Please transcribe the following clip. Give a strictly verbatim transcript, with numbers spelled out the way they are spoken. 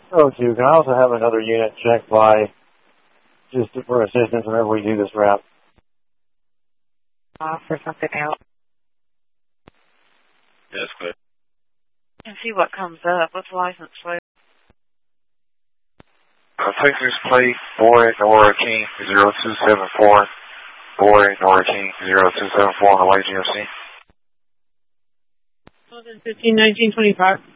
Oh, two. Can I also have another unit checked by just for assistance whenever we do this route? Offer something out. That's good. And see what comes up. What's the license plate? Uh, Texas plate, boy, Nora King, zero two seven four. Boy, Nora King, zero two seven four on the way, G M C. fifteen nineteen twenty-five.